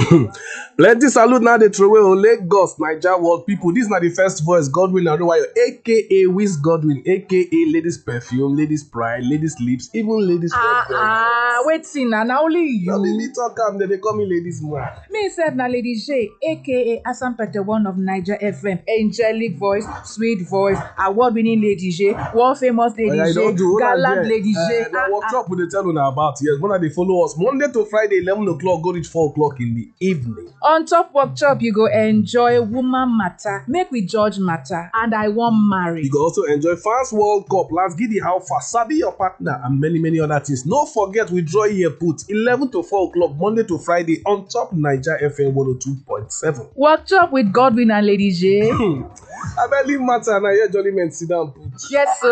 Plenty salute now dey throw away Lagos, Naija world people. This na the first voice, Godwin Adebayo, aka Wiz Godwin, aka Ladies Perfume, Ladies Pride, Ladies Lips, even Ladies wetin na only you. No be me talk am, they call me Ladies more. Me sef na Lady J, aka Asampete one of Naija FM, angelic voice, sweet voice, award-winning Lady J, world famous Lady J, gallant Lady J. Na workshop we dey tell una about, yes. When they follow us Monday to Friday, 11 o'clock, go reach 4 o'clock in the evening. On top workshop, you go enjoy woman matter, make we judge matter, and I wan marry. You go also enjoy Fans World Cup, Last Giddy How Far, Sabi Your Partner, and many other things. No forget, we draw here put 11 to 4 o'clock, Monday to Friday, on top Naija FM 102.7. Workshop with Godwin and Lady J. I believe matter, and I hear Jolly Men sit down put. Yes, sir.